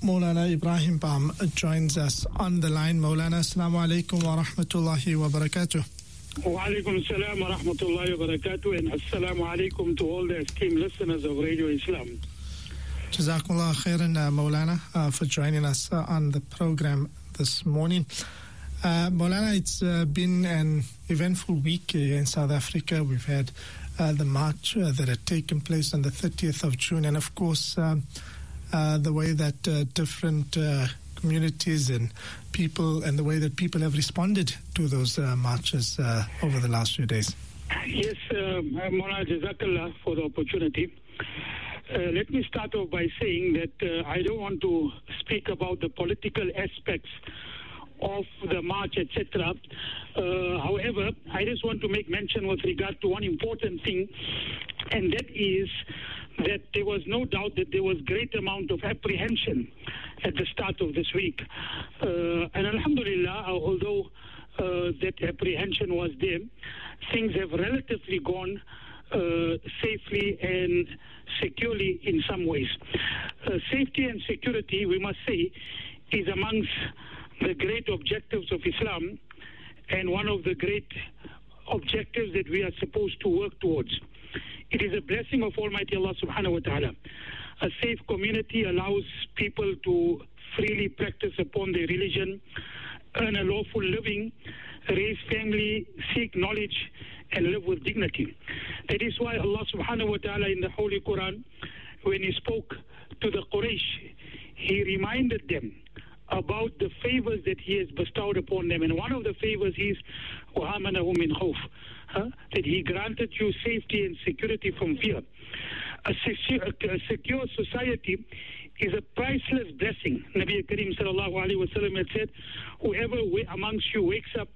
Maulana Ibrahim Bam joins us on the line. Maulana, assalamu alaikum wa rahmatullahi wa barakatuh. Wa alaikum assalam wa rahmatullahi wa barakatuh, and assalamu alaikum to all the esteemed listeners of Radio Islam. Jazakumullah khairan, Maulana, for joining us on the program this morning. Maulana, it's been an eventful week here in South Africa. We've had the march that had taken place on the 30th of June, and of course the way that different communities and people, and the way that people have responded to those marches over the last few days. Yes, Maulana, Jazakallah for the opportunity. Let me start off by saying that I don't want to speak about the political aspects of the march, etc. However, I just want to make mention with regard to one important thing, and that is that there was no doubt that there was great amount of apprehension at the start of this week. And alhamdulillah, although that apprehension was there, things have relatively gone safely and securely in some ways. Safety and security, we must say, is amongst the great objectives of Islam, and one of the great objectives that we are supposed to work towards. It is a blessing of Almighty Allah subhanahu wa ta'ala. A safe community allows people to freely practice upon their religion, earn a lawful living, raise family, seek knowledge, and live with dignity. That is why Allah subhanahu wa ta'ala in the Holy Quran, when He spoke to the Quraysh, He reminded them about the favors that He has bestowed upon them. And one of the favors is وَآمَنَهُ مِنْ خَوْفٍ, that He granted you safety and security from fear. A secure society is a priceless blessing. Nabi Kareem sallallahu alayhi wa sallam had said, whoever amongst you wakes up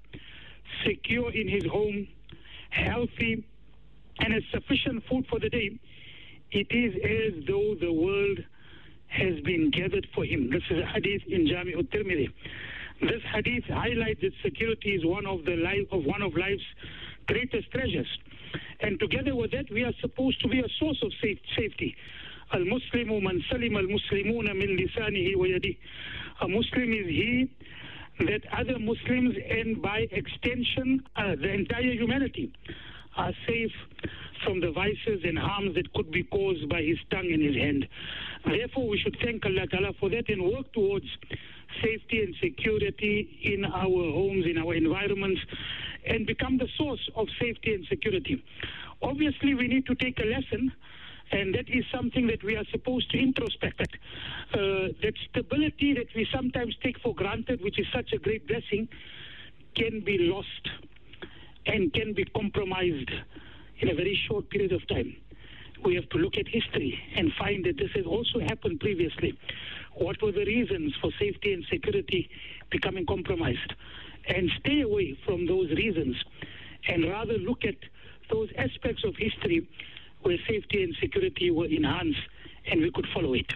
secure in his home, healthy, and has sufficient food for the day, it is as though the world has been gathered for him. This is a hadith in Jami' al-Tirmidhi. This hadith highlights that security is one of life's greatest treasures. And together with that, we are supposed to be a source of safety. Al-Muslimu man salim al-Muslimuna min lisanihi wa yadihi. A Muslim is he that other Muslims, and by extension the entire humanity, are safe from the vices and harms that could be caused by his tongue and his hand. Therefore, we should thank Allah Ta'ala for that and work towards safety and security in our homes, in our environments, and become the source of safety and security. Obviously, we need to take a lesson, and that is something that we are supposed to introspect. That stability that we sometimes take for granted, which is such a great blessing, can be lost and can be compromised in a very short period of time. We have to look at history and find that this has also happened previously. What were the reasons for safety and security becoming compromised? And stay away from those reasons, and rather look at those aspects of history where safety and security were enhanced and we could follow it.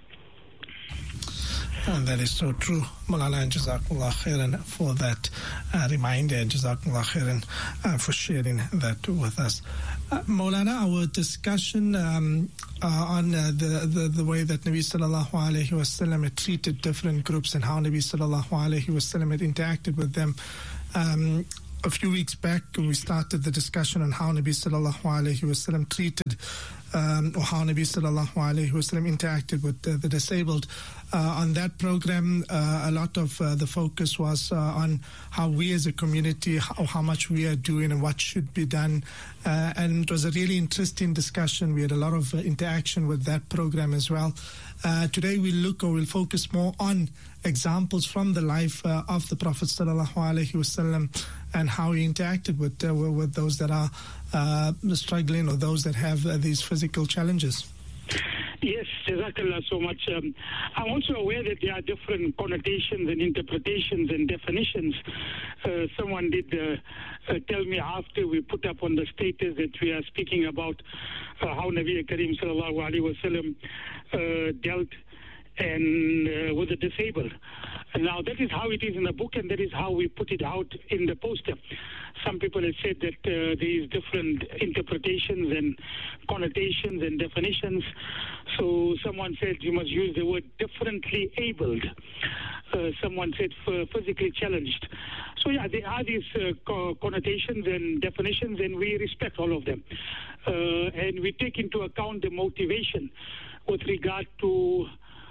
And that is so true, Maulana, and Jazakumullah khairan for that reminder, and Jazakumullah khairan for sharing that with us. Maulana, our discussion on the way that Nabi sallallahu alayhi wasallam had treated different groups and how Nabi sallallahu alayhi wasallam had interacted with them. A few weeks back, we started the discussion on how Nabi sallallahu alayhi wasallam treated or how Nabi sallallahu alayhi wasallam interacted with the disabled. On that program, a lot of the focus was on how we as a community, how much we are doing and what should be done. And it was a really interesting discussion. We had a lot of interaction with that program as well. Today we'll focus more on examples from the life of the Prophet sallallahu alaihi wasallam and how he interacted with those that are struggling or those that have these physical challenges. Yes, Jazakallah so much. I'm also aware that there are different connotations and interpretations and definitions. Someone did tell me after we put up on the status that we are speaking about how Nabi Kareem sallallahu alaihi wasallam dealt and with the disabled. Now, that is how it is in the book, and that is how we put it out in the poster. Some people have said that there is different interpretations and connotations and definitions. So someone said you must use the word differently abled. Someone said physically challenged. So yeah, there are these connotations and definitions, and we respect all of them. And we take into account the motivation with regard to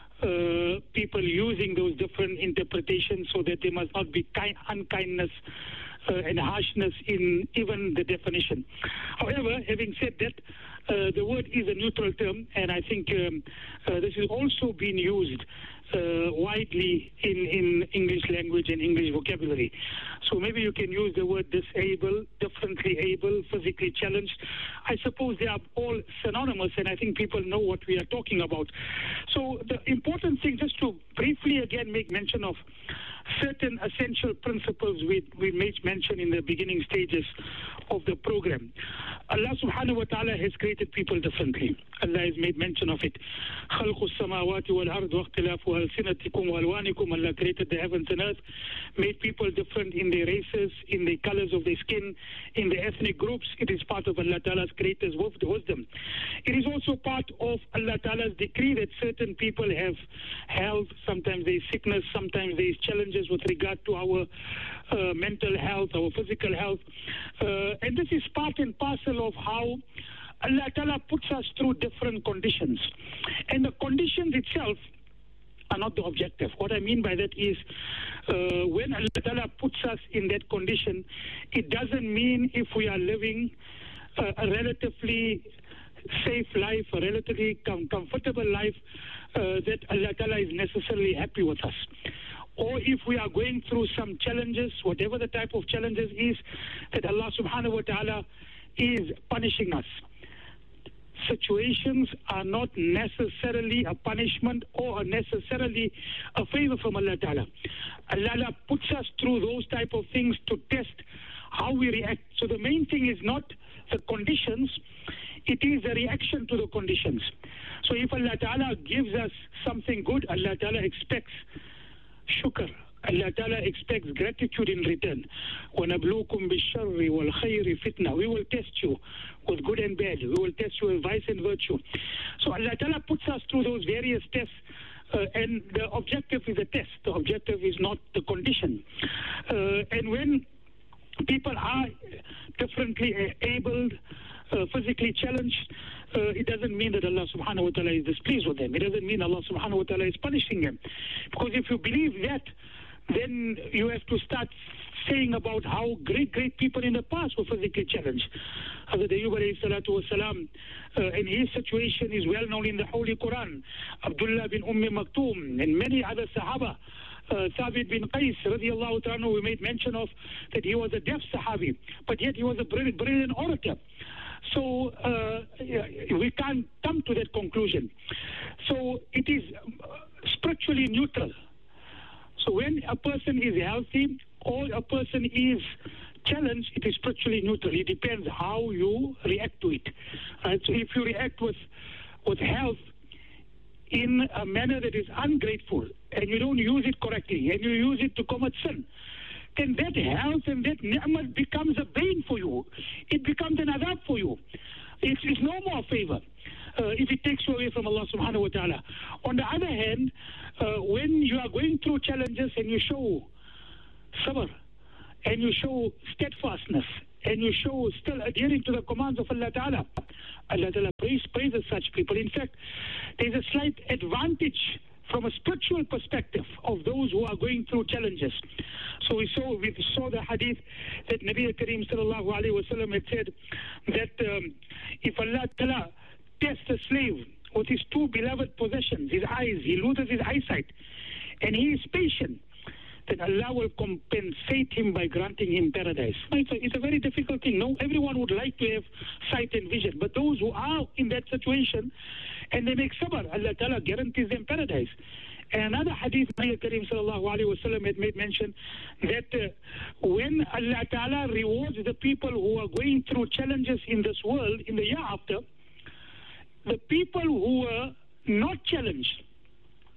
people using those different interpretations, so that there must not be unkindness and harshness in even the definition. However, having said that, the word is a neutral term, and I think this is also being used widely in English language and English vocabulary. So maybe you can use the word disabled, differently able, physically challenged. I suppose they are all synonymous, and I think people know what we are talking about. So the important thing, just to briefly again make mention of certain essential principles we made mention in the beginning stages of the program. Allah subhanahu wa ta'ala has created people differently. Allah has made mention of it. خَلْقُ السَّمَاوَاتِ وَالْأَرْضِ وَاخْتِلَافُ أَلْسِنَتِكُمْ وَأَلْوَانِكُمْ. Allah created the heavens and earth, made people different in their races, in the colors of their skin, in the ethnic groups. It is part of Allah Ta'ala's creator's wisdom. It is also part of Allah Ta'ala's decree that certain people have health, sometimes there is sickness, sometimes there is challenges with regard to our mental health, our physical health. And this is part and parcel of how Allah Ta'ala puts us through different conditions. And the conditions itself are not the objective. What I mean by that is when Allah Ta'ala puts us in that condition, it doesn't mean if we are living a relatively safe life, a relatively comfortable life, that Allah Ta'ala is necessarily happy with us. Or if we are going through some challenges, whatever the type of challenges is, that Allah subhanahu wa ta'ala is punishing us. Situations are not necessarily a punishment or necessarily a favor from Allah Ta'ala. Allah puts us through those type of things to test how we react. So the main thing is not the conditions, it is the reaction to the conditions. So if Allah Ta'ala gives us something good, Allah Ta'ala expects shukr. Allah Ta'ala expects gratitude in return. وَنَبْلُوكُمْ بِالشَّرِّ وَالْخَيْرِ فِتْنَةً. We will test you with good and bad. We will test you with vice and virtue. So Allah Ta'ala puts us through those various tests, and the objective is a test. The objective is not the condition. And when people are differently abled, physically challenged, it doesn't mean that Allah subhanahu wa ta'ala is displeased with them. It doesn't mean Allah subhanahu wa ta'ala is punishing them. Because if you believe that, then you have to start saying about how great people in the past were physically challenged. Hazrat Ayyub alayhi salatu wasalam, and his situation is well known in the Holy Quran. Abdullah bin Maktoum and many other Sahaba. Thabit bin Qais radiallahu ta'ala, we made mention of that he was a deaf Sahabi, but yet he was a brilliant orator. So we can't come to that conclusion. So it is spiritually neutral. So when a person is healthy or a person is challenged, it is spiritually neutral. It depends how you react to it. Right? So if you react with health in a manner that is ungrateful, and you don't use it correctly, and you use it to commit sin, then that health and that ni'mat becomes a bane for you. It becomes an adab for you. It's no more favor if it takes you away from Allah subhanahu wa ta'ala. On the other hand, when you are going through challenges and you show sabr, and you show steadfastness, and you show still adhering to the commands of Allah Ta'ala, Allah Ta'ala praises such people. In fact, there's a slight advantage from a spiritual perspective of those who are going through challenges. So we saw the hadith that Nabi Kareem sallallahu alayhi wa sallam had said that if Allah Ta'ala tests a slave with his two beloved possessions, his eyes, he loses his eyesight, and he is patient, then Allah will compensate him by granting him paradise. It's a very difficult thing. No, everyone would like to have sight and vision, but those who are in that situation and they make sabr, Allah Ta'ala guarantees them paradise. And another hadith, Nabi Kareem sallallahu alayhi wa sallam had made mention that when Allah Ta'ala rewards the people who are going through challenges in this world, in the year after, the people who were not challenged,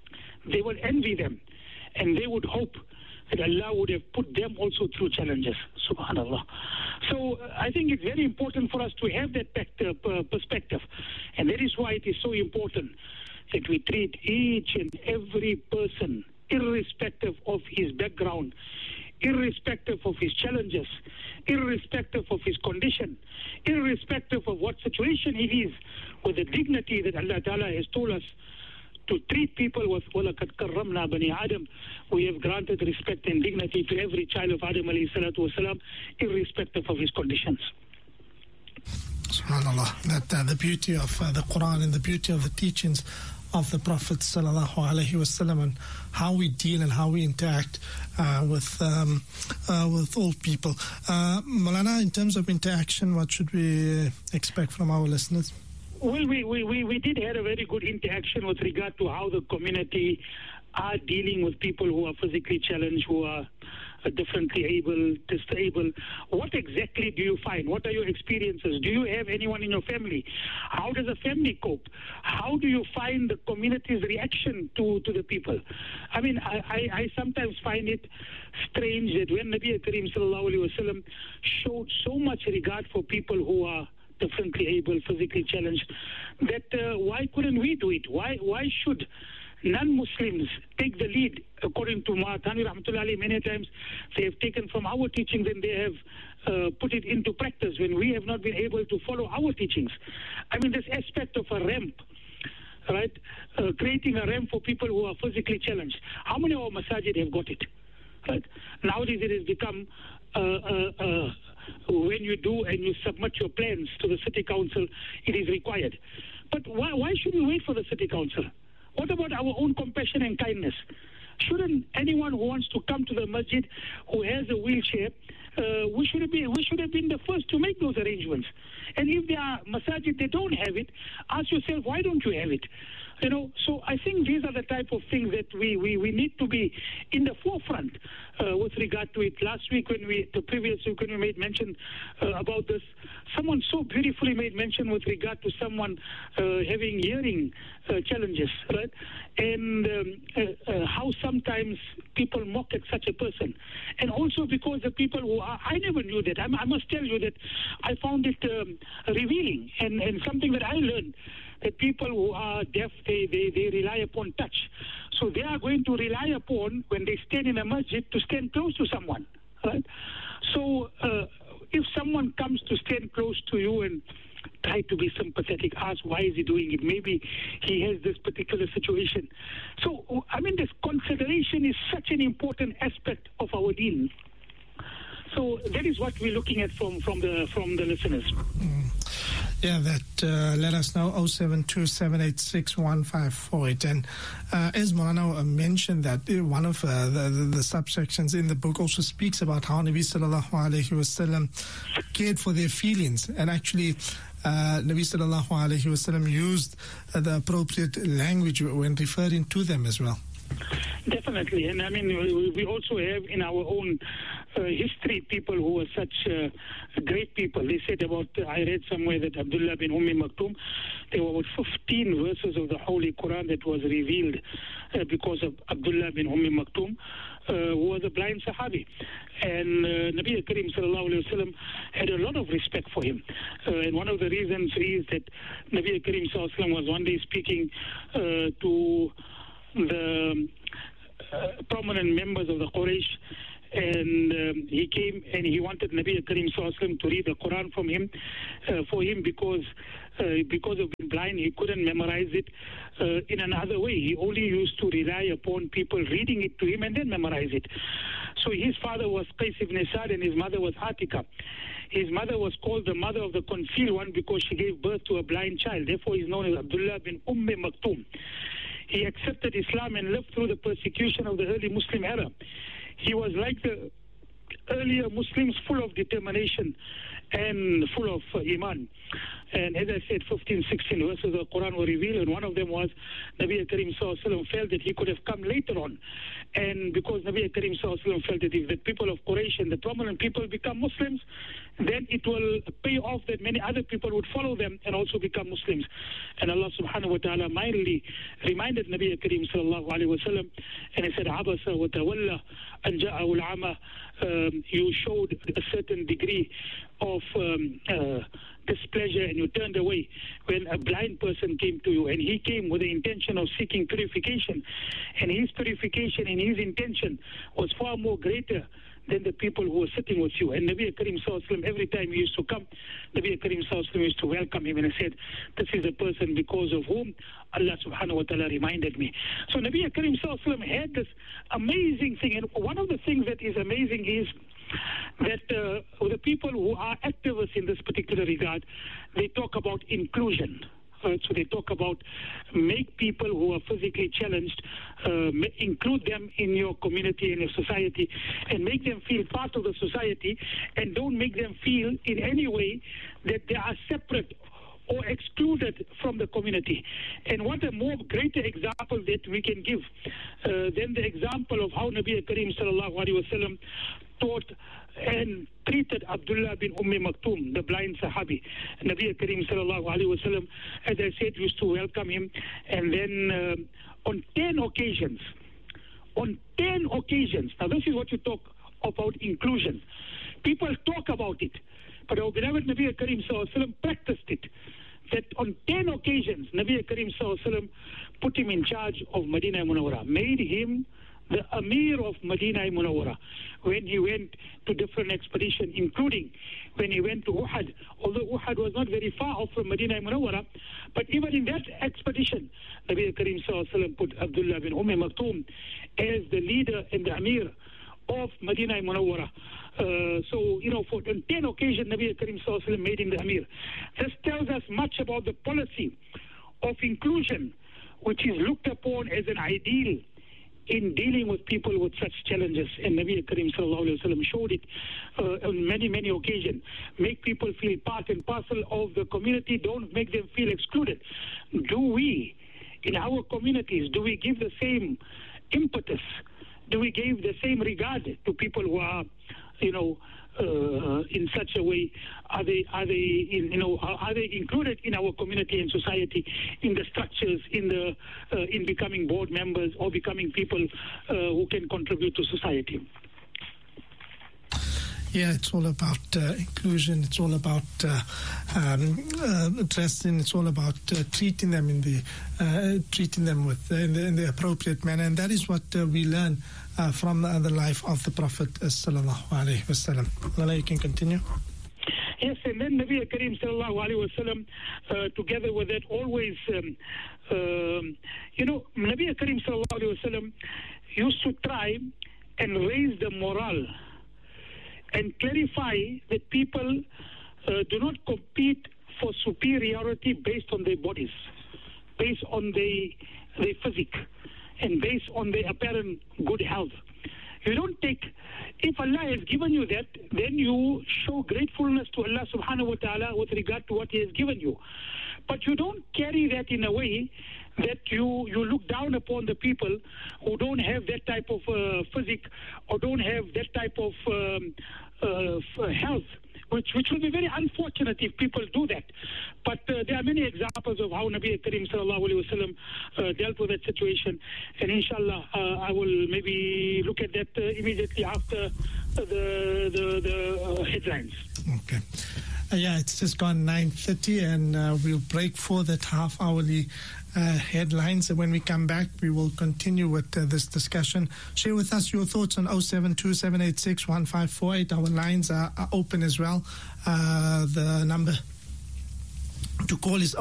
they will envy them, and they would hope that Allah would have put them also through challenges. Subhanallah. So I think it's very important for us to have that perspective, and that is why it is so important that we treat each and every person, irrespective of his background, irrespective of his challenges, irrespective of his condition, irrespective of what situation he is, with the dignity that Allah Ta'ala has told us to treat people with. وَلَقَدْ كَرَّمْنَا بَنِي Adam. We have granted respect and dignity to every child of Adam alayhi salatu wasalam, irrespective of his conditions. SubhanAllah. That the beauty of the Quran and the beauty of the teachings of the Prophet sallallahu alaihi wasallam, and how we deal and how we interact with all people. Maulana, in terms of interaction, what should we expect from our listeners? Well, we did have a very good interaction with regard to how the community are dealing with people who are physically challenged, who are differently able, disabled. What exactly do you find? What are your experiences? Do you have anyone in your family? How does a family cope? How do you find the community's reaction to the people? I mean, I sometimes find it strange that when Nabi Kareem sallallahu alaihi wasallam showed so much regard for people who are differently able, physically challenged, that why couldn't we do it? Why should non-Muslims take the lead? According to Tanwi Rahmatullah Ali, many times they have taken from our teachings and they have put it into practice when we have not been able to follow our teachings. I mean, this aspect of a ramp, right? Creating a ramp for people who are physically challenged. How many of our masajid have got it? Right? Nowadays it has become when you do and you submit your plans to the city council, it is required. But why should we wait for the city council? What about our own compassion and kindness? Shouldn't anyone who wants to come to the masjid who has a wheelchair, we should have been the first to make those arrangements. And if there are masajid they don't have it, ask yourself, why don't you have it? You know, so I think these are the type of things that we need to be in the forefront with regard to it. The previous week when we made mention about this, someone so beautifully made mention with regard to someone having hearing challenges, right? And how sometimes people mock at such a person. And also because the people who are, I never knew that. I must tell you that I found it revealing and something that I learned. That people who are deaf, they rely upon touch. So they are going to rely upon, when they stand in a masjid, to stand close to someone, right? So if someone comes to stand close to you and try to be sympathetic, ask why is he doing it? Maybe he has this particular situation. So, I mean, this consideration is such an important aspect of our deen. So that is what we're looking at from the listeners. Yeah, that let us know 0727861548. And as Maulana mentioned, that one of the subsections in the book also speaks about how Nabi sallallahu alaihi wasallam cared for their feelings, and actually Nabi sallallahu alaihi wasallam used the appropriate language when referring to them as well. Definitely, and I mean, we also have in our own history people who were such great people. They said about, I read somewhere that Abdullah bin Maktoum, there were about 15 verses of the Holy Quran that was revealed because of Abdullah bin Maktoum, who was a blind Sahabi. And Nabi Kareem sallallahu alayhi wa sallam had a lot of respect for him. And one of the reasons is that Nabi Kareem sallallahu alayhi wa sallam was one day speaking to the prominent members of the Quraysh, and he came and he wanted Nabi Kareem sallallahu alaihi wasallam to read the Quran for him because of being blind, he couldn't memorize it in another way. He only used to rely upon people reading it to him and then memorize it. So his father was Qais ibn Sa'd and his mother was Atika. His mother was called the mother of the concealed one because she gave birth to a blind child. Therefore, he's known as Abdullah bin Maktoum. He accepted Islam and lived through the persecution of the early Muslim era. He was like the earlier Muslims, full of determination and full of iman. And as I said, 15, 16 verses of the Quran were revealed, and one of them was Nabi Karim Sallallahu Alaihi Wasallam felt that he could have come later on. And because Nabi Karim Sallallahu Alaihi Wasallam felt that if the people of Quraysh and the prominent people become Muslims, then it will pay off that many other people would follow them and also become Muslims. And Allah subhanahu wa ta'ala mildly reminded Nabi Karim Sallallahu Alaihi Wasallam, and he said, Abasa wa tawalla an ja'ahu al-ama. You showed a certain degree of displeasure and you turned away when a blind person came to you, and he came with the intention of seeking purification, and his purification and his intention was far more greater than the people who were sitting with you. And Nabi Karim Sallallahu Alaihi Wasallam, every time he used to come, Nabi Karim Sallallahu Alaihi Wasallam used to welcome him, and he said, this is a person because of whom Allah subhanahu wa ta'ala reminded me. So Nabi Karim Sallallahu Alaihi Wasallam had this amazing thing, and one of the things that is amazing is that the people who are activists in this particular regard, they talk about inclusion. So they talk about make people who are physically challenged, include them in your community and your society, and make them feel part of the society, and don't make them feel in any way that they are separate or excluded from the community. And what a more greater example that we can give than the example of how Nabi Karim Sallallahu Alaihi Wasallam taught and treated Abdullah bin Maktoum, the blind Sahabi. Nabi Karim Sallallahu Alaihi Wasallam, as I said, used to welcome him, and then on 10 occasions, now this is what you talk about inclusion. People talk about it, but our beloved Nabi Karim Sallallahu Alaihi Wasallam practiced it. That on 10 occasions, Nabi Karim Sallallahu Alaihi Wasallam put him in charge of Medina Munawwara, made him the Amir of Medina Munawwara when he went to different expeditions, including when he went to Uhud. Although Uhud was not very far off from Medina Munawwara, but even in that expedition, Nabi Karim Sallallahu Alaihi Wasallam put Abdullah bin Maktoum as the leader and the Amir of Medina Munawwara. So, for 10 occasions, Nabi Karim Sallallahu Alaihi Wasallam made him the Amir. This tells us much about the policy of inclusion, which is looked upon as an ideal in dealing with people with such challenges. And Nabi Karim Sallallahu Alaihi Wasallam showed it on many, many occasions. Make people feel part and parcel of the community. Don't make them feel excluded. Do we, in our communities, do we give the same impetus? Do we give the same regard to people who are, in such a way? Are they included in our community and society, in the structures, in becoming board members or becoming people who can contribute to society? Yeah, it's all about inclusion. It's all about addressing. It's all about treating them in the appropriate manner, and that is what we learn from the life of the Prophet sallallahu alaihi wasallam. Lala, you can continue. Yes, and then Nabi Karim Sallallahu Alaihi Wasallam, together with that, always, Nabi Karim Sallallahu Alaihi Wasallam used to try and raise the morale and clarify that people do not compete for superiority based on their bodies, based on their physique, and based on their apparent good health. You don't take, if Allah has given you that, then you show gratefulness to Allah subhanahu wa ta'ala with regard to what He has given you. But you don't carry that in a way that you look down upon the people who don't have that type of physique or don't have that type of health, which will be very unfortunate if people do that. But there are many examples of how Nabi Karim Sallallahu Alaihi Wasallam dealt with that situation, and inshallah I will maybe look at that immediately after the headlines. Okay. Yeah, it's just gone 9:30, and we'll break for that half-hourly headlines. And when we come back, we will continue with this discussion. Share with us your thoughts on 072-786-1548. Our lines are open as well. The number to call is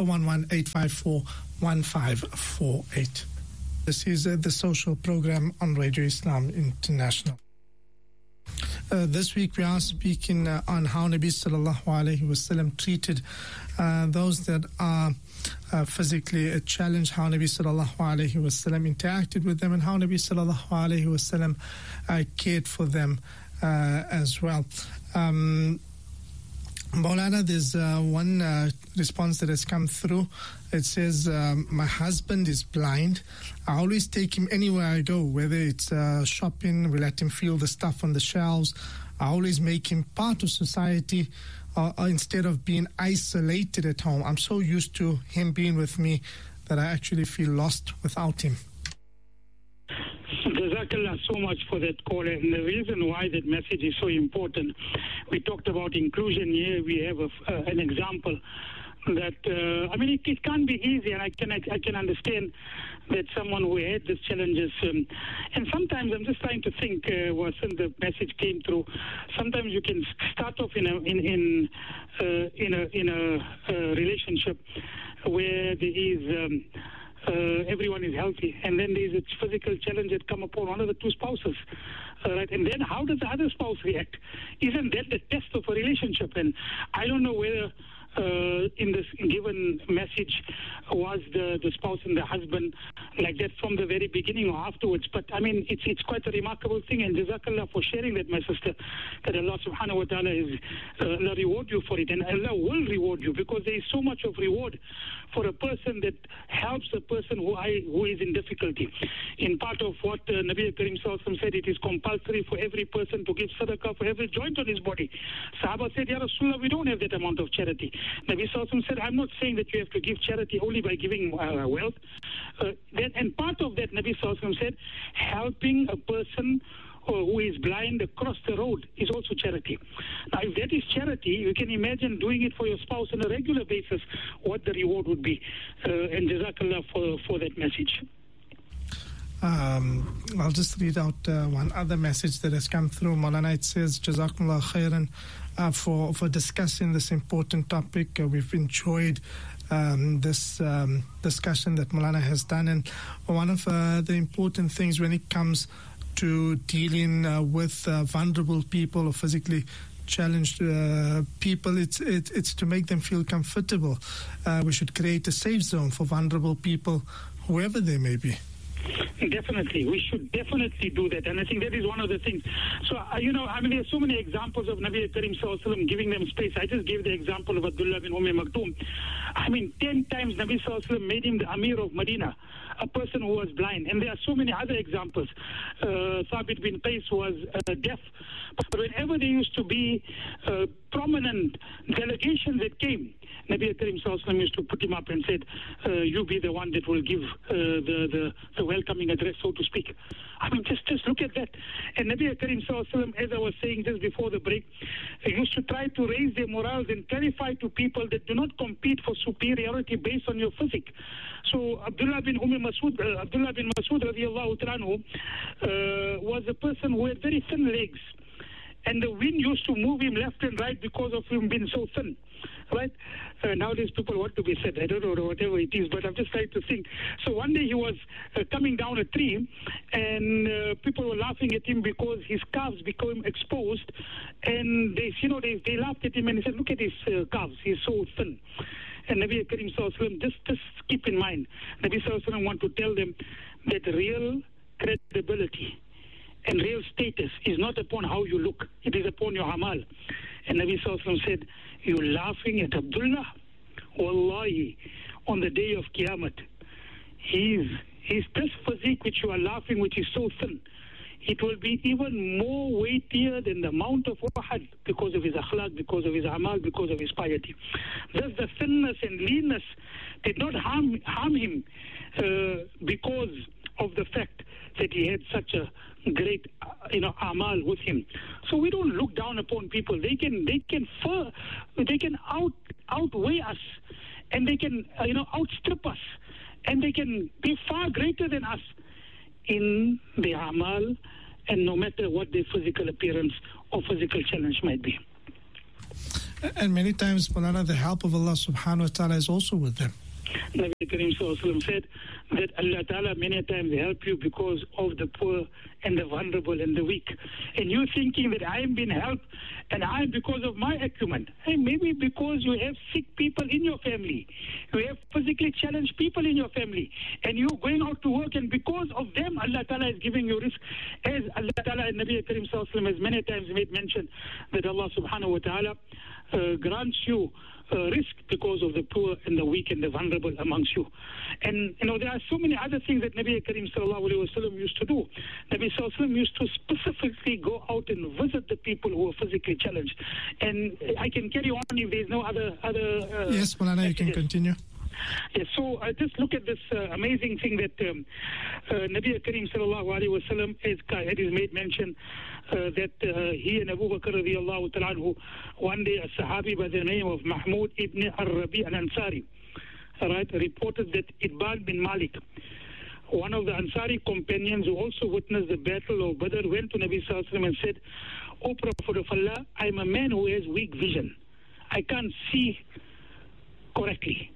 011-854-1548. This is the social program on Radio Islam International. This week we are speaking on how Nabi Sallallahu Alaihi Wasallam treated those that are physically challenged, how Nabi Sallallahu Alaihi Wasallam interacted with them, and how Nabi Sallallahu Alaihi Wasallam cared for them as well. Maulana, there's one response that has come through. It says, my husband is blind. I always take him anywhere I go, whether it's shopping, we let him feel the stuff on the shelves. I always make him part of society instead of being isolated at home. I'm so used to him being with me that I actually feel lost without him. Jazakallah so much for that call, and the reason why that message is so important, we talked about inclusion here. We have an example that it can't be easy, and I can understand that someone who had these challenges, and sometimes I'm just trying to think, since the message came through, sometimes you can start off in a relationship where there is everyone is healthy, and then there's a physical challenge that come upon one of the two spouses, right? And then how does the other spouse react? Isn't that the test of a relationship? And I don't know whether in this given message was the spouse and the husband like that from the very beginning or afterwards, but it's quite a remarkable thing, and Jazakallah for sharing that, my sister, that Allah subhanahu wa ta'ala is Allah reward you for it, and Allah will reward you, because there is so much of reward for a person that helps a person who is in difficulty. In part of what Nabi Karim Sallallahu Alaihi Wasallam said, it is compulsory for every person to give sadaqah for every joint on his body. Sahaba said, Ya Rasulullah, we don't have that amount of charity. Nabi Sallallahu Alaihi Wasallam said, I'm not saying that you have to give charity only by giving wealth. And part of that, Nabi Sallallahu Alaihi Wasallam said, helping a person who is blind across the road is also charity. Now, if that is charity, you can imagine doing it for your spouse on a regular basis, what the reward would be. And Jazakallah for that message. I'll just read out one other message that has come through. Maulana, it says, Jazakumullah khairan for discussing this important topic. We've enjoyed this discussion that Maulana has done. And one of the important things when it comes to dealing with vulnerable people or physically challenged people, it's to make them feel comfortable. We should create a safe zone for vulnerable people, whoever they may be. Definitely. We should definitely do that. And I think that is one of the things. So, there's so many examples of Nabi Karim Sallallahu Alaihi Wasallam giving them space. I just gave the example of Abdullah bin Maktoum. 10 times Nabi Sallallahu Alaihi Wasallam made him the Amir of Medina, a person who was blind. And there are so many other examples. Thabit bin Qais was deaf. But whenever there used to be prominent delegations that came, Nabi Karim Sallallahu Alaihi Wasallam used to put him up and said, you be the one that will give the welcoming address, so to speak. Just look at that. And Nabi Karim Sallallahu Alaihi Wasallam, as I was saying just before the break, used to try to raise their morals and clarify to people that do not compete for superiority based on your physique. So Abdullah bin Mas'ud radiallahu anhu was a person who had very thin legs, and the wind used to move him left and right because of him being so thin. Right? Nowadays people want to be said, I don't know, whatever it is, but I'm just trying to think. So one day he was coming down a tree, and people were laughing at him because his calves became exposed, and they laughed at him and he said, look at his calves, he's so thin. And Nabi Karim Sallallahu Alaihi Wasallam, just keep in mind, Nabi Sallallahu Alaihi Wasallam want to tell them that real credibility and real status is not upon how you look, it is upon your amal. And Nabi Sallallahu Alaihi Wasallam said, you're laughing at Abdullah? Wallahi, on the day of Qiyamah, he's this physique which you are laughing, which is so thin, it will be even more weightier than the Mount of Uhud because of his akhlaq, because of his amal, because of his piety. Thus the thinness and leanness did not harm him because of the fact that he had such a great amal with him. So we don't look down upon people. They can outweigh us, and they can outstrip us, and they can be far greater than us in the amal, and no matter what their physical appearance or physical challenge might be. And many times, Maulana, the help of Allah subhanahu wa ta'ala is also with them. Nabi Karim Sallallahu Alaihi Wasallam said that Allah Ta'ala many times help you because of the poor and the vulnerable and the weak. And you thinking that I am being helped and I am because of my acumen. And maybe because you have sick people in your family. You have physically challenged people in your family. And you're going out to work, and because of them, Allah Ta'ala is giving you risk. As Allah Ta'ala and Nabi Karim Sallallahu Alaihi Wasallam has many times made mention that Allah Subhanahu Wa Ta'ala grants you risk because of the poor and the weak and the vulnerable amongst you. And there are so many other things that Nabi Karim Sallallahu Alaihi Wasallam used to do. Nabi Sallallahu Alaihi Wasallam used to specifically go out and visit the people who are physically challenged. And I can carry on if there's no other yes, Maulana, you can continue. Yes, so just look at this amazing thing that Nabi Karim Sallallahu Alaihi Wasallam has made mention that he and Abu Bakr radiallahu ta'ala anhu, one day a Sahabi by the name of Mahmud ibn al-Rabi al-Ansari, right, reported that Itban bin Malik, one of the Ansari companions who also witnessed the battle of Badr, went to Nabi Sallallahu Alaihi Wasallam and said, "O Prophet of Allah, I'm a man who has weak vision. I can't see correctly.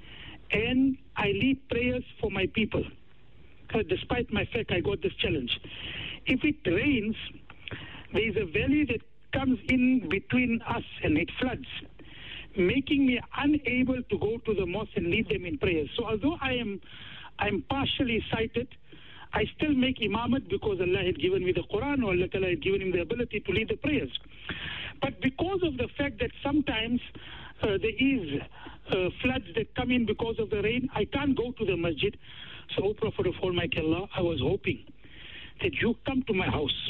And I lead prayers for my people. Despite my fact, I got this challenge. If it rains, there is a valley that comes in between us and it floods, making me unable to go to the mosque and lead them in prayers. So although I'm partially sighted, I still make imamat because Allah had given me the Quran, or Allah Ta'ala had given him the ability to lead the prayers. But because of the fact that sometimes there is floods that come in because of the rain, I can't go to the masjid. So, O Prophet of Almighty Allah, I was hoping that you come to my house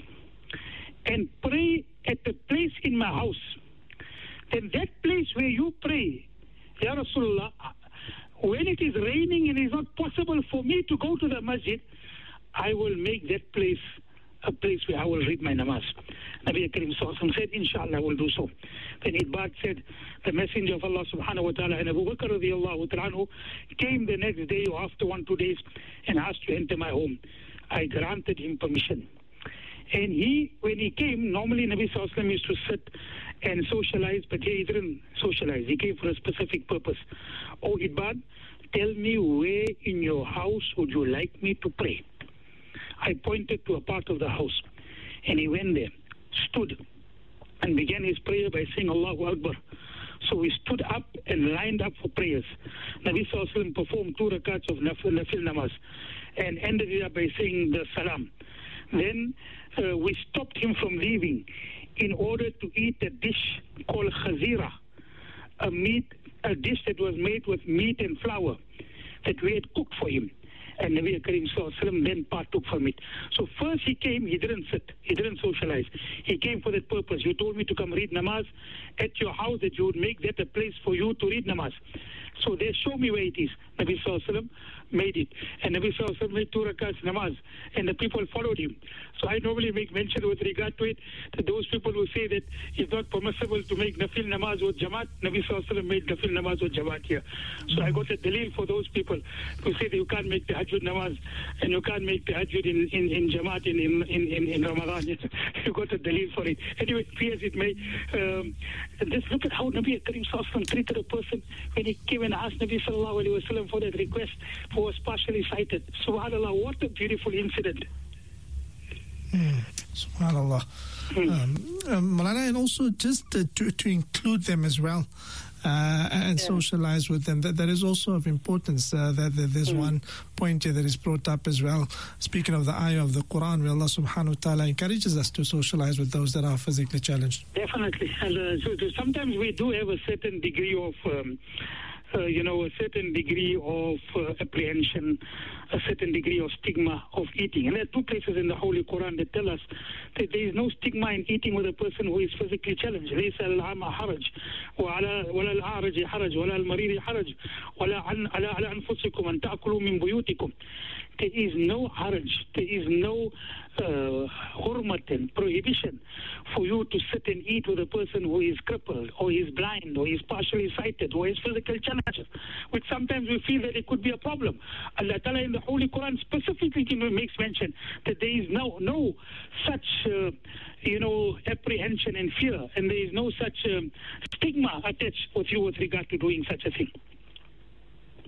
and pray at the place in my house. Then that place where you pray, Ya Rasulullah, when it is raining and it is not possible for me to go to the masjid, I will make that place a place where I will read my namaz. Nabi Karim Sallallahu Alaihi Wasallam said, Inshallah, I will do so. Then Itbad said, the Messenger of Allah Subhanahu Wa Ta'ala and Abu Bakr radiallahu ta'ala came the next day or after 1-2 days and asked to enter my home. I granted him permission. And when he came, normally Nabi Sallallahu Alaihi Wasallam used to sit and socialize, but here he didn't socialize. He came for a specific purpose. Oh, Itbad, tell me where in your house would you like me to pray? I pointed to a part of the house, and he went there, stood, and began his prayer by saying Allahu Akbar. So we stood up and lined up for prayers. Nabi Sallallahu Alaihi Wasallam performed 2 rakats of nafil namaz and ended it up by saying the salam. Then we stopped him from leaving in order to eat a dish called khazira, a dish that was made with meat and flour that we had cooked for him. And Nabi Karim Sallallahu Alaihi Wasallam then partook from it. So first he came, he didn't sit, he didn't socialize. He came for that purpose. You told me to come read namaz at your house, that you would make that a place for you to read namaz. So they show me where it is. Nabi Sallallahu Alaihi Wasallam made it. And Nabi Sallallahu Alaihi Wasallam made 2 rakats namaz. And the people followed him. So I normally make mention with regard to it, that those people who say that it's not permissible to make nafil namaz with jamaat, Nabi Sallallahu Alaihi Wasallam made nafil namaz with jamaat here. So I got a dalil for those people who say that you can't make tahajjud namaz and you can't make tahajjud in jamaat in Ramadan. You got a dalil for it. Anyway, as it may, just look at how Nabi Karim Sallallahu Alaihi Wasallam treated a person when he came and asked Nabi Sallallahu Alaihi Wasallam for that request, who was partially sighted. Subhanallah, what a beautiful incident. Subhanallah. Maulana, and also just to include them as well and socialize with them. That is also of importance. There's one point here that is brought up as well. Speaking of the ayah of the Quran, where Allah subhanahu wa ta'ala encourages us to socialize with those that are physically challenged. Definitely. And so sometimes we do have a certain degree of a certain degree of apprehension, a certain degree of stigma of eating. And there are 2 places in the Holy Quran that tell us that there is no stigma in eating with a person who is physically challenged. ليس الأعمى حرج ولا الأعرج حرج ولا المريض حرج ولا على أنفسكم أن تأكلوا من بيوتكم. There is no haraj, there is no hurmat and prohibition for you to sit and eat with a person who is crippled, or is blind, or is partially sighted, or has physical challenges, which sometimes we feel that it could be a problem. Allah Ta'ala in the Holy Quran specifically makes mention that there is no such apprehension and fear, and there is no such stigma attached with you with regard to doing such a thing.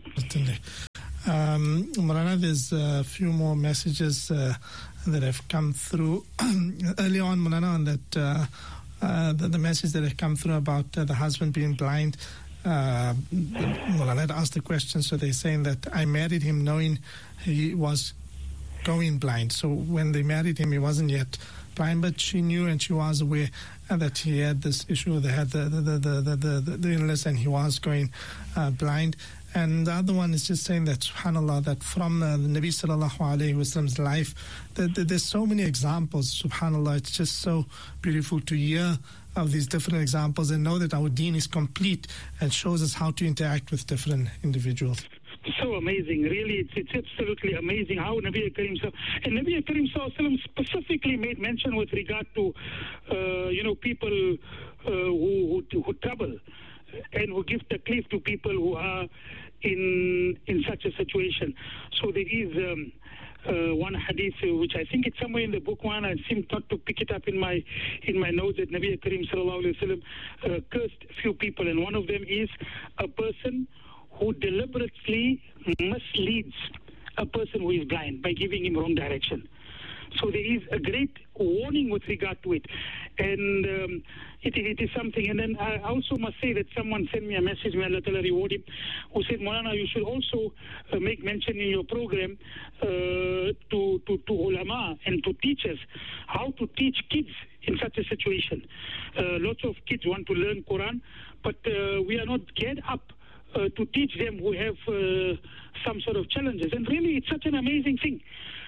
Certainly. Maulana, there's a few more messages that have come through. Early on, Maulana, on that the message that have come through about the husband being blind, Maulana had asked the question, so they're saying that I married him knowing he was going blind. So when they married him, he wasn't yet blind, but she knew and she was aware that he had this issue, they had the illness, and he was going blind. And the other one is just saying that, subhanAllah, that from the Nabi sallallahu alayhi wasallam's life, there's so many examples, subhanAllah. It's just so beautiful to hear of these different examples and know that our deen is complete and shows us how to interact with different individuals. So amazing, really, it's absolutely amazing how Nabi Karim and Nabi Karim specifically made mention with regard to people who travel and who give taklif to people who are in such a situation. So there is one hadith which I think it's somewhere in the book one. I seem not to pick it up in my notes, that Nabi Karim sallallahu alaihi wasallam cursed a few people, and one of them is a person who deliberately misleads a person who is blind by giving him wrong direction. So there is a great warning with regard to it. And it is something. And then I also must say that someone sent me a message, may Allah Ta'ala reward him, who said, Maulana, you should also make mention in your program to ulama and to teachers how to teach kids in such a situation. Lots of kids want to learn Quran, but we are not geared up to teach them who have some sort of challenges. And really, it's such an amazing thing.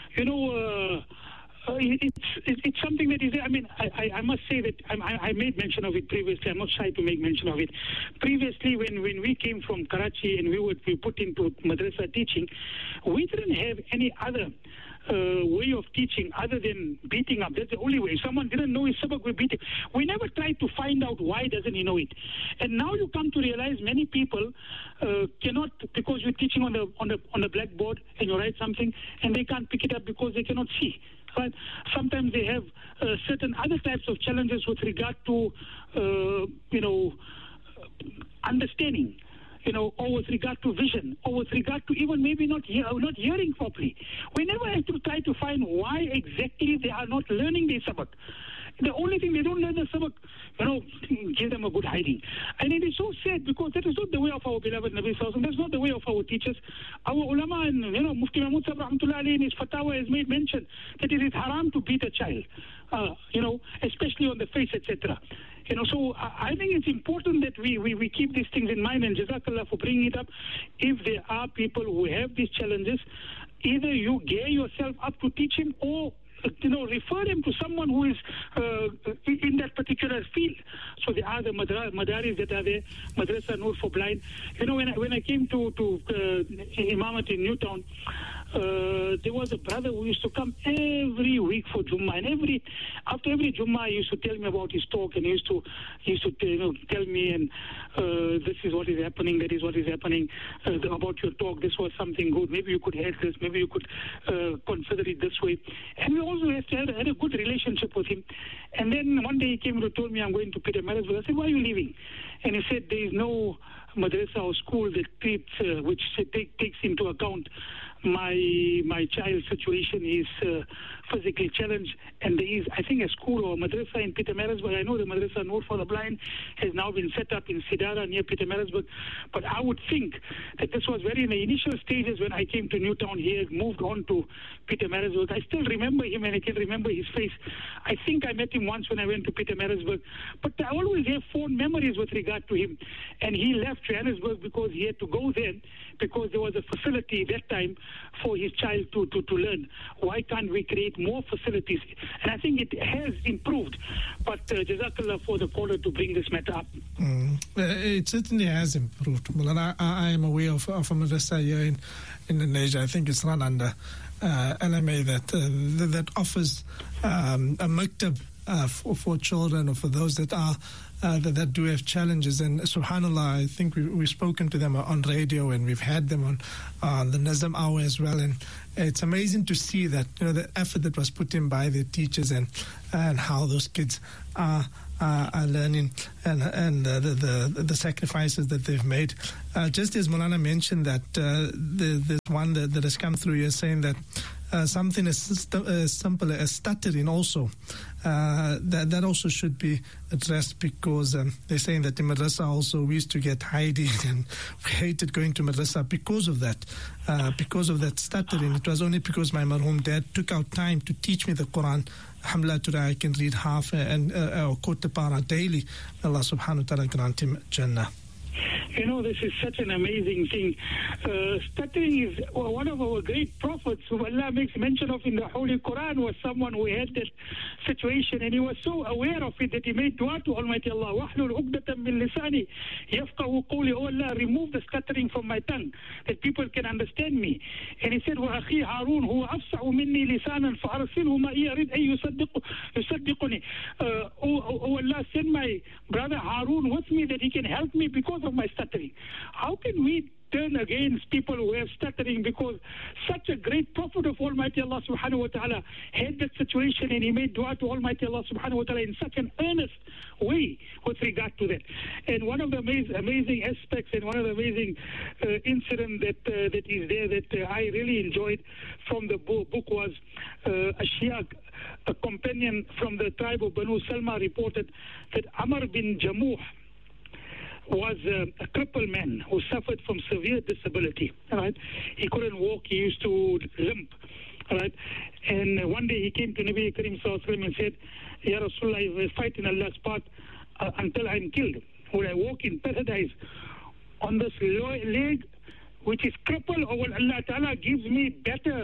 It's something that is, I must say that I made mention of it previously. I'm not shy to make mention of it. Previously, when we came from Karachi and we put into madrasa teaching, we didn't have any other way of teaching other than beating up. That's the only way. If someone didn't know his sabak, we beat him. We never tried to find out why doesn't he know it. And now you come to realize many people cannot, because you're teaching on the blackboard and you write something and they can't pick it up because they cannot see. Right? Sometimes they have certain other types of challenges with regard to understanding, or with regard to vision, or with regard to even maybe not hearing properly. We never have to try to find why exactly they are not learning their sabak. The only thing they don't learn the sabak, give them a good hiding. And it is so sad because that is not the way of our beloved Nabi Sallallahu Alaihi Wasallam. That's not the way of our teachers. Our ulama and Mufti Mahmud Sahib Rahmatullah Alayhi in his fatwa has made mention that it is haram to beat a child, especially on the face, etc. So I think it's important that we keep these things in mind, and Jazakallah for bringing it up. If there are people who have these challenges, either you gear yourself up to teach him or refer him to someone who is in that particular field. So there are the madaris that are there, Madrasa Noor for Blind. When I came to Imamat in Newtown, there was a brother who used to come every week for Jummah, and after every Jummah he used to tell me about his talk, and he used to tell me, and this is what is happening, that is what is happening about your talk. This was something good. Maybe you could add this. Maybe you could consider it this way. And we also had a good relationship with him. And then one day he came and told me, I'm going to Pietermaritzburg. I said, why are you leaving? And he said, there is no madrasa or school that treats, which takes into account my child's situation is physically challenged, and there is, I think, a school or a madrasa in Pietermaritzburg. I know the Madrasa Noor for the Blind has now been set up in Sidara near Pietermaritzburg, but I would think that this was very in the initial stages when I came to Newtown. He had moved on to Pietermaritzburg. I still remember him, and I can remember his face. I think I met him once when I went to Pietermaritzburg, but I always have fond memories with regard to him. And he left Johannesburg because he had to go there because there was a facility that time for his child to learn. Why can't we create more facilities? And I think it has improved. But Jazakallah for the caller to bring this matter up. It certainly has improved. Mulana, I am aware of a madrasa here in Indonesia. I think it's run under LMA that offers a maktab for children or for those that are that do have challenges. And subhanallah, I think we've spoken to them on radio, and we've had them on the Nazam Hour as well. And it's amazing to see that the effort that was put in by the teachers and how those kids are are learning and the sacrifices that they've made. Just as Maulana mentioned that there's one that has come through here saying that something as simple as stuttering also, that also should be addressed, because they're saying that in madrasa also we used to get hiding and we hated going to madrasa because of that stuttering. It was only because my marhum dad took out time to teach me the Quran. Alhamdulillah, today I can read half and quote the para daily. Allah subhanahu wa ta'ala grant him Jannah. You know, this is such an amazing thing. Stuttering is one of our great prophets who Allah makes mention of in the Holy Quran, was someone who had that situation, and he was so aware of it that he made dua to Almighty Allah. وَحْلُلْ عُقْدَةً مِّن لِسَانِي يَفْقَهُ قَوْلِي. Oh Allah, remove the stuttering from my tongue that people can understand me. And he said, وَأَخِي هَارُونَ هُوَ أَفْصَحُ مِنِّي لِسَانًا فَأَرْسِلْهُ مَعِي أَرِدْ أَن يُصَدِّقُني. Oh Allah, send my brother Harun with me that he can help me because of my stuttering. How can we turn against people who have stuttering, because such a great prophet of Almighty Allah subhanahu wa ta'ala had that situation, and he made dua to Almighty Allah subhanahu wa ta'ala in such an earnest way with regard to that. And one of the amazing aspects and one of the amazing incident that is there that I really enjoyed from the book was Ashiaq, a companion from the tribe of Banu Salma, reported that Amr bin Jamuh was a crippled man who suffered from severe disability. Right? He couldn't walk, he used to limp. Right? And one day he came to Nabi Karim Sallallahu Alaihi Wasallam and said, Ya Rasulullah, I will fight in Allah's path until I am killed. Will I walk in paradise on this leg which is crippled, or will Allah Ta'ala gives me better,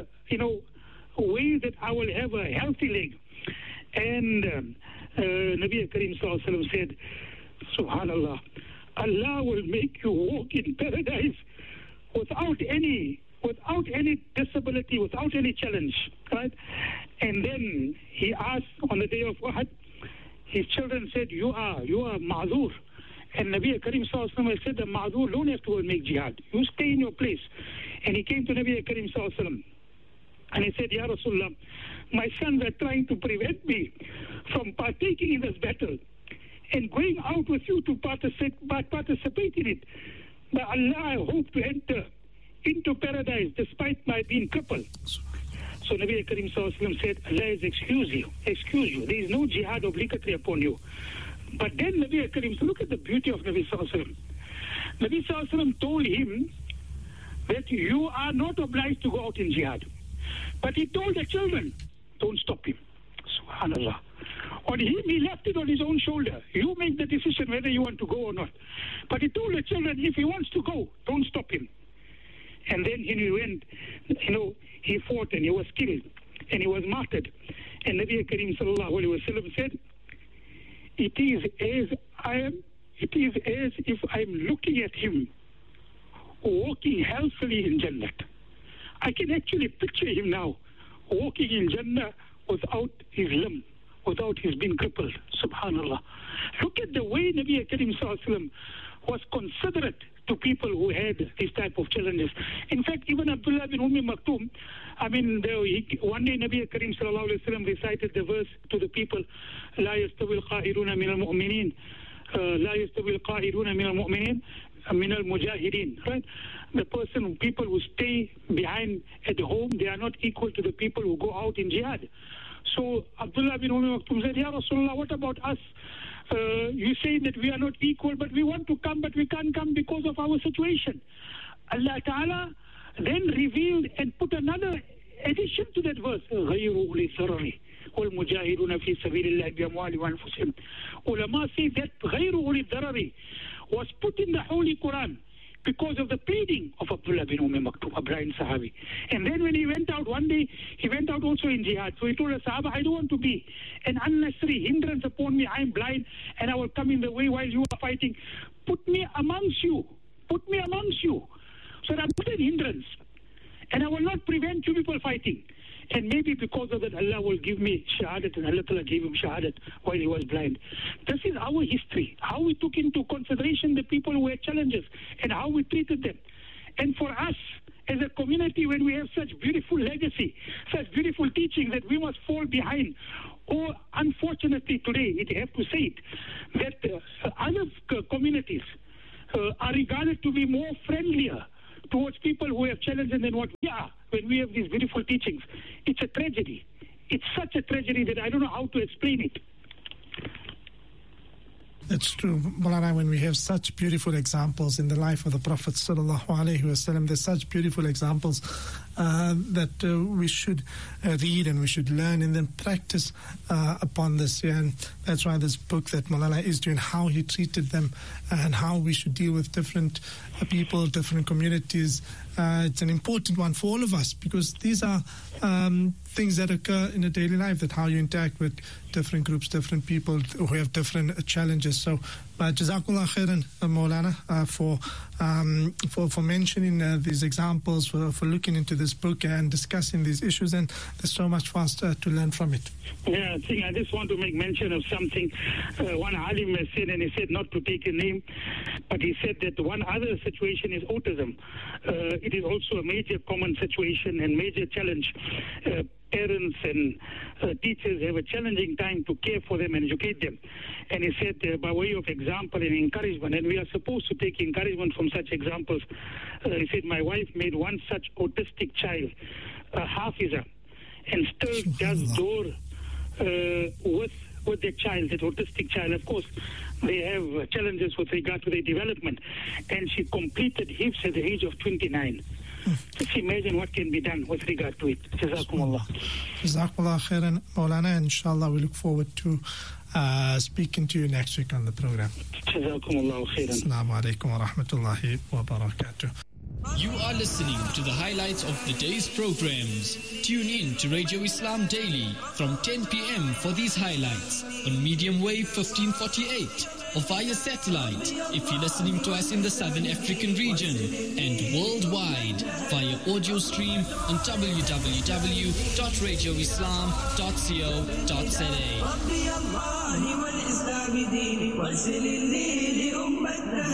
way that I will have a healthy leg? And Nabi Karim Sallallahu Alaihi Wasallam said, Subhanallah, Allah will make you walk in paradise without any disability, without any challenge, right? And then he asked on the day of Uhud, his children said, you are ma'zur. And Nabi Karim Sallallahu Alaihi Wasallam said, the ma'zur don't have to go and make jihad. You stay in your place. And he came to Nabi Karim Sallallahu Alaihi Wasallam and he said, Ya Rasulullah, my sons are trying to prevent me from partaking in this battle and going out with you to participate in it. But Allah, I hope to enter into paradise despite my being crippled. So Nabi Karim Sallallahu Alaihi Wasallam said, Allah has excuse you. There is no jihad obligatory upon you. But then Nabi Karim, look at the beauty of Nabi Sallallahu Alaihi Wasallam. Nabi Sallallahu Alaihi Wasallam told him that you are not obliged to go out in jihad. But he told the children, don't stop him. Subhanallah. On him, he left it on his own shoulder. You make the decision whether you want to go or not. But he told the children, if he wants to go, don't stop him. And then he went, he fought and he was killed and he was martyred. And Nabi Karim Sallallahu Alaihi Wasallam said, it is as if I'm looking at him walking healthily in Jannah. I can actually picture him now walking in Jannah without his limb, without his being crippled. Subhanallah. Look at the way Nabi Karim Sallallahu Alaihi Wasallam was considerate to people who had these type of challenges. In fact, even Abdullah bin Maktoum, one day Nabi Karim Sallallahu Alaihi Wasallam recited the verse to the people, لا يستوي القائلون من المؤمنين لا يستوي القائلون من المؤمنين من المجاهدين. Right? People who stay behind at home, they are not equal to the people who go out in jihad. So Abdullah bin Maktoum said, Ya Rasulullah, what about us? You say that we are not equal, but we want to come, but we can't come because of our situation. Allah Ta'ala then revealed and put another addition to that verse. غَيْرُ أُولِي الضَّرَرِ وَالْمُجَاهِدُونَ فِي سَبِيلِ اللَّهِ بِأَمْوَالِهِمْ وَأَنفُسِهِمْ. Ulama say that غَيْرُ أُولِي الضَّرَرِ was put in the Holy Quran because of the pleading of Abdullah bin Maktoum, a blind Sahabi. And then when he went out one day, he went out also in jihad. So he told the Sahaba, I don't want to be an unnecessary hindrance upon me. I am blind and I will come in the way while you are fighting. Put me amongst you. Put me amongst you. So that I'm not an hindrance. And I will not prevent you people fighting. And maybe because of that, Allah will give me shahadat, and Allah Ta'ala gave him shahadat while he was blind. This is our history, how we took into consideration the people who had challenges and how we treated them. And for us, as a community, when we have such beautiful legacy, such beautiful teaching that we must fall behind, or unfortunately today, we have to say it, that other communities are regarded to be more friendlier towards people who have challenges than what we are when we have these beautiful teachings. It's a tragedy. It's such a tragedy that I don't know how to explain it. It's true, Maulana, when we have such beautiful examples in the life of the Prophet sallallahu alaihi wasallam, there's such beautiful examples that we should read and we should learn and then practice upon this. Yeah, and that's why this book that Maulana is doing, how he treated them and how we should deal with different people, different communities. It's an important one for all of us because these are things that occur in a daily life, that how you interact with different groups, different people who have different challenges. So, Jazakallah khairan, Maulana, for mentioning these examples, for looking into this book and discussing these issues, and there's so much for us to learn from it. Yeah, I just want to make mention of something. One alim has said, and he said not to take a name, but he said that one other situation is autism. It is also a major common situation and major challenge. Parents and teachers have a challenging time to care for them and educate them. And he said, by way of example and encouragement, and we are supposed to take encouragement from such examples, he said, my wife made one such autistic child, a hafiza, and still does door with their child, that autistic child. Of course, they have challenges with regard to their development. And she completed hifz at the age of 29. Just imagine what can be done with regard to it. Jazakumullah. Jazakumullah khairan, Maulana. Inshallah, we look forward to speaking to you next week on the program. Jazakumullah khairan. Assalamu alaikum wa rahmatullahi wa barakatuh. You are listening to the highlights of the day's programs. Tune in to Radio Islam Daily from 10 p.m. for these highlights on medium wave 1548 or via satellite if you're listening to us in the Southern African region, and worldwide via audio stream on www.radioislam.co.za.